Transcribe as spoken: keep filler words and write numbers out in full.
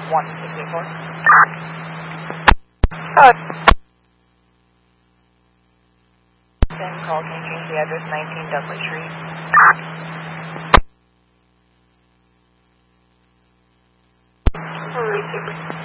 one sixty-four. Oh. Same call, can you change the address nineteen Dudley Street? Receiver.